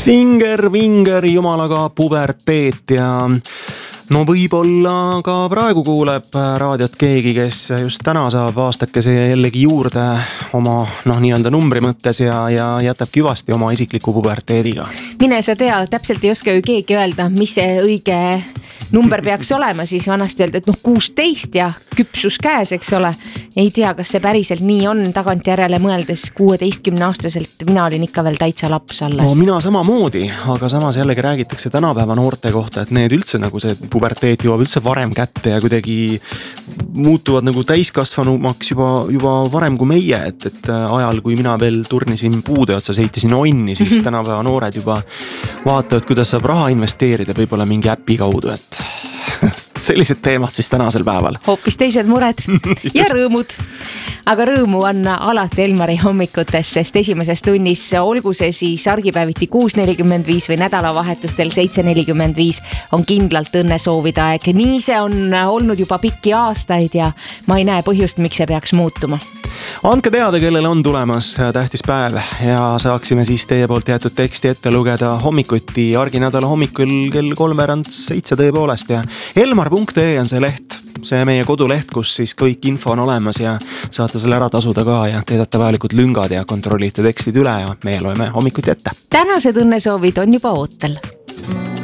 Singer-vinger, jumalaga puberteet ja no võib-olla ka praegu kuuleb raadiot keegi, kes just täna saab aastakese jällegi juurde oma nii-öelda numbri mõttes ja jätab küvasti oma isikliku puberteediga. Mine sa tea, täpselt ei oska ju keegi öelda, mis see õige number peaks olema, siis vanasti öelda, et 16 ja küpsus käes, eks ole. Ei tea, kas see päriselt nii on, tagantjärele mõeldes 16-aastaselt, mina olin ikka veel täitsa laps alles. No mina samamoodi, aga samas jällegi räägitakse tänapäeva noorte kohta, et need üldse nagu see puberteet jõuab üldse varem kätte ja kuidagi muutuvad nagu täiskasvanumaks juba varem kui meie, et ajal, kui mina veel turnisin puude otsa, seitisin onni, siis tänapäeva noored juba vaatavad, kuidas saab raha investeerida võib-olla mingi äpi kaudu, et sellised teemad siis tänasel päeval. Hoopis teised mured ja rõõmud. Aga rõõmu on alati Elmari hommikutes, sest esimeses tunnis olgu see siis argipäeviti 6.45 või nädalavahetustel 7.45 on kindlalt õnne soovida aeg. Nii see on olnud juba pikki aastaid ja ma ei näe põhjust, miks see peaks muutuma. Andke teada, kellel on tulemas tähtis päev ja saaksime siis teie poolt jäetud teksti ette lugeda hommikuti arginädala hommikul kell 6:07 tõepoolest ja elmar.ee on see leht, see meie koduleht, kus siis kõik info on olemas ja saate selle ära tasuda ka ja teedate vajalikud lüngad ja kontrollite tekstid üle ja meie loeme hommikuti ette. Tänased õnnesoovid on juba ootel.